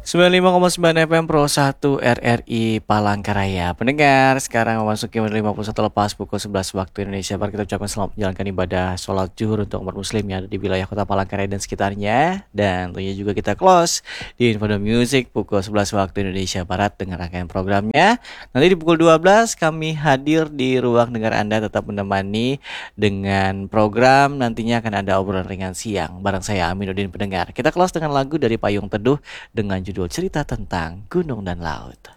95,9 FM Pro 1 RRI Palangkaraya. Pendengar, sekarang memasuki menit 51 lepas pukul 11 waktu Indonesia Barat. Kita ucapkan selamat menjalankan ibadah sholat zuhur untuk umat muslim yang ada di wilayah kota Palangkaraya dan sekitarnya. Dan tentunya juga kita close di Info The Music pukul 11 waktu Indonesia Barat dengan rangkaian programnya. Nanti di pukul 12 kami hadir di ruang dengar Anda, tetap menemani dengan program. Nantinya akan ada obrolan ringan siang bareng saya Aminuddin. Pendengar, kita close dengan lagu dari Payung Teduh dengan judul Cerita Tentang Gunung dan Laut.